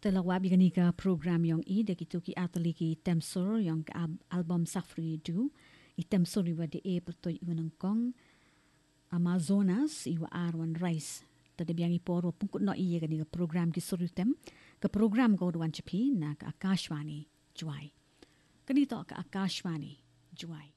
Telah bigani ka program yang de kitu ki atali ki temsor yang ka album Safri du temsor iwa de pertoy iwa kong Amazonas iwa arwan rice tadi biangi poro pungkut no iya ka program ki surutem ke program ko duan cepi na ka Akashvani Juai. Kanito ka Akashvani Juai.